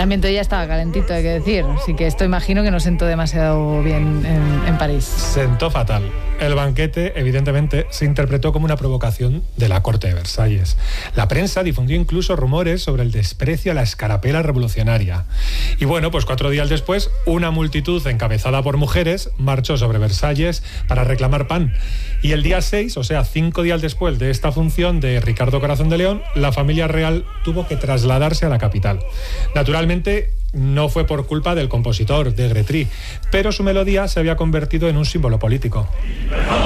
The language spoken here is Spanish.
ambiente ya estaba calentito, hay que decir. Así que esto imagino que no sentó demasiado bien en París. Sentó fatal. El banquete, evidentemente, se interpretó como una provocación de la corte de Versalles. La prensa difundió incluso rumores sobre el desprecio a la escarapela revolucionaria. Y bueno, pues 4 días después, una multitud encabezada por mujeres marchó sobre Versalles para reclamar pan. Y el día 6, o sea, 5 días después de esta función de Ricardo Corazón de León, la familia real tuvo que trasladarse a la capital. Naturalmente, no fue por culpa del compositor, de Gretry, pero su melodía se había convertido en un símbolo político.